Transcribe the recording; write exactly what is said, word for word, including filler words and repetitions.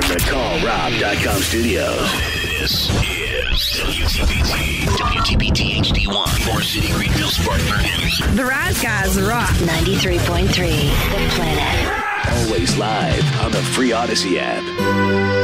the Call Rob dot com studios. This is W T B T, W T B T H D one, Forest City, Greenville, Spartanburg. The Rise Guys rock. ninety-three point three, The Planet. Always live on the free Odyssey app.